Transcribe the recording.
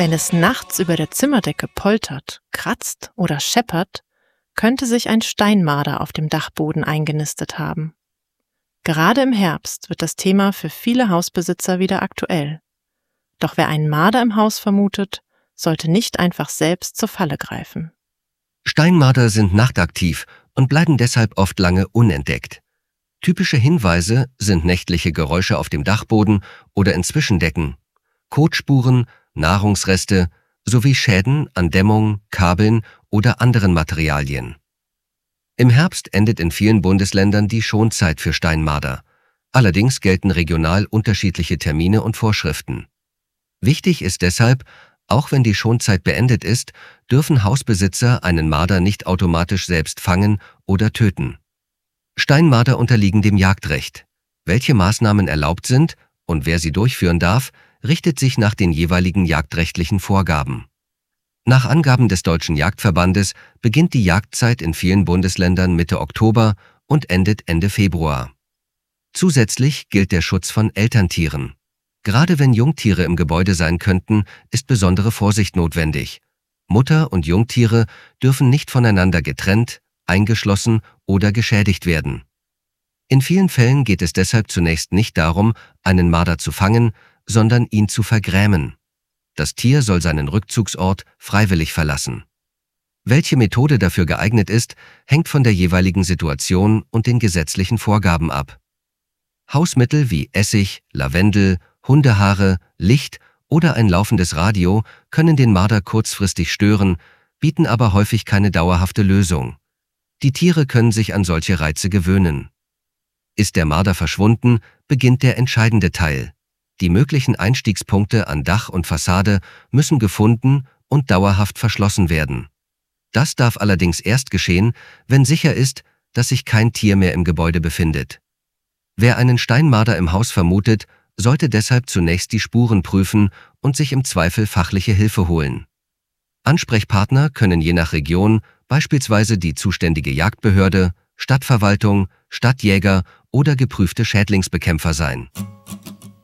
Wenn es nachts über der Zimmerdecke poltert, kratzt oder scheppert, könnte sich ein Steinmarder auf dem Dachboden eingenistet haben. Gerade im Herbst wird das Thema für viele Hausbesitzer wieder aktuell. Doch wer einen Marder im Haus vermutet, sollte nicht einfach selbst zur Falle greifen. Steinmarder sind nachtaktiv und bleiben deshalb oft lange unentdeckt. Typische Hinweise sind nächtliche Geräusche auf dem Dachboden oder in Zwischendecken, Kotspuren, Nahrungsreste sowie Schäden an Dämmung, Kabeln oder anderen Materialien. Im Herbst endet in vielen Bundesländern die Schonzeit für Steinmarder. Allerdings gelten regional unterschiedliche Termine und Vorschriften. Wichtig ist deshalb, auch wenn die Schonzeit beendet ist, dürfen Hausbesitzer einen Marder nicht automatisch selbst fangen oder töten. Steinmarder unterliegen dem Jagdrecht. Welche Maßnahmen erlaubt sind und wer sie durchführen darf, richtet sich nach den jeweiligen jagdrechtlichen Vorgaben. Nach Angaben des Deutschen Jagdverbandes beginnt die Jagdzeit in vielen Bundesländern Mitte Oktober und endet Ende Februar. Zusätzlich gilt der Schutz von Elterntieren. Gerade wenn Jungtiere im Gebäude sein könnten, ist besondere Vorsicht notwendig. Mutter- und Jungtiere dürfen nicht voneinander getrennt, eingeschlossen oder geschädigt werden. In vielen Fällen geht es deshalb zunächst nicht darum, einen Marder zu fangen, sondern ihn zu vergrämen. Das Tier soll seinen Rückzugsort freiwillig verlassen. Welche Methode dafür geeignet ist, hängt von der jeweiligen Situation und den gesetzlichen Vorgaben ab. Hausmittel wie Essig, Lavendel, Hundehaare, Licht oder ein laufendes Radio können den Marder kurzfristig stören, bieten aber häufig keine dauerhafte Lösung. Die Tiere können sich an solche Reize gewöhnen. Ist der Marder verschwunden, beginnt der entscheidende Teil. Die möglichen Einstiegspunkte an Dach und Fassade müssen gefunden und dauerhaft verschlossen werden. Das darf allerdings erst geschehen, wenn sicher ist, dass sich kein Tier mehr im Gebäude befindet. Wer einen Steinmarder im Haus vermutet, sollte deshalb zunächst die Spuren prüfen und sich im Zweifel fachliche Hilfe holen. Ansprechpartner können je nach Region beispielsweise die zuständige Jagdbehörde, Stadtverwaltung, Stadtjäger oder geprüfte Schädlingsbekämpfer sein.